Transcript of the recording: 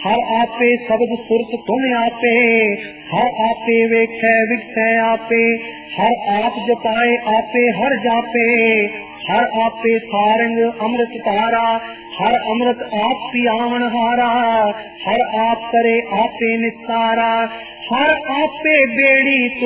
हर आपे शब्द सुरत तुम आपे, हर आपे वेखै विखै आपे, हर आप जपाए आपे हर जापे, हर आपे सारंग अमृत तारा, हर अमृत आप पियावन हारा, हर आप करे आपे निस्तारा, हर आपे बेड़ी